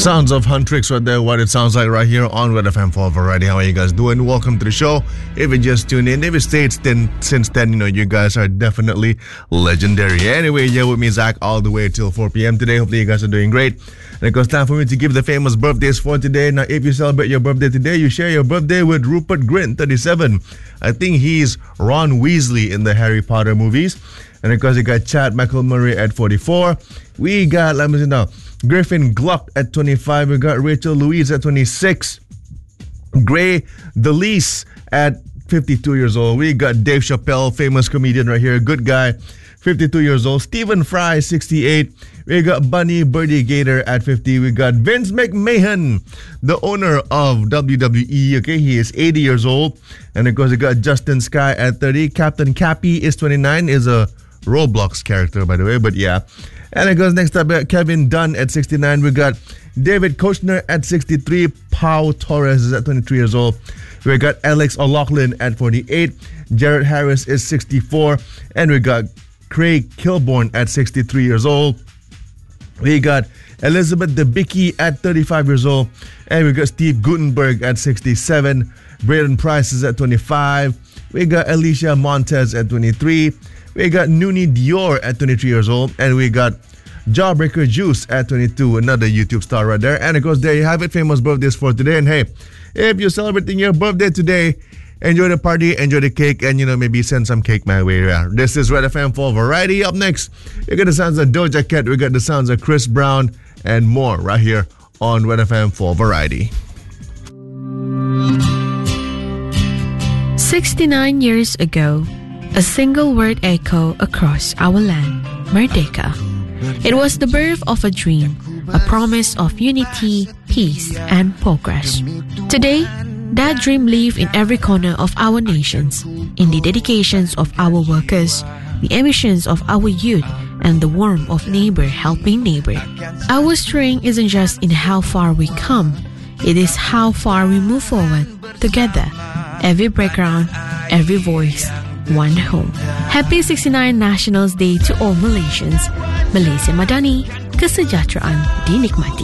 Sounds of Huntrix right there, what it sounds like right here on Red FM for Variety. How are you guys doing? Welcome to the show. If you just tuned in, if you stayed since then, you guys are definitely legendary. Anyway, you're with me, Zach, all the way till 4 p.m. today. Hopefully you guys are doing great. And it goes time for me to give the famous birthdays for today. Now, if you celebrate your birthday today, you share your birthday with Rupert Grint, 37. I think he's Ron Weasley in the Harry Potter movies. And of course, you got Chad McElmurray at 44. We got, let me see now, Griffin Gluck at 25. We got Rachel Louise at 26. Gray DeLise at 52 years old. We got Dave Chappelle, famous comedian right here, good guy, 52 years old. Stephen Fry, 68. We got Bunny Birdie Gator at 50. We got Vince McMahon, the owner of WWE. Okay, he is 80 years old. And of course, we got Justin Sky at 30. Captain Cappy is 29. Is a Roblox character, by the way, but yeah. And it goes next up, Kevin Dunn at 69. We got David Kochner at 63. Pau Torres is at 23 years old. We got Alex O'Loughlin at 48. Jared Harris is 64. And we got Craig Kilborn at 63 years old. We got Elizabeth Debicki at 35 years old. And we got Steve Gutenberg at 67. Braden Price is at 25. We got Alicia Montez at 23. We got Noonie Dior at 23 years old. And we got Jawbreaker Juice at 22, another YouTube star right there. And of course, there you have it, famous birthdays for today. And hey, if you're celebrating your birthday today, enjoy the party, enjoy the cake, and maybe send some cake my way. Yeah. This is Red FM for Variety. Up next, you got the sounds of Doja Cat, we got the sounds of Chris Brown, and more right here on Red FM for Variety. 69 years ago, a single word echo across our land, Merdeka. It was the birth of a dream, a promise of unity, peace, and progress. Today, that dream lives in every corner of our nations, in the dedications of our workers, the ambitions of our youth, and the warmth of neighbor helping neighbor. Our strength isn't just in how far we come, it is how far we move forward together. Every background, every voice, one home. Happy 69 Nationals Day to all Malaysians. Malaysia Madani, kesejahteraan dinikmati.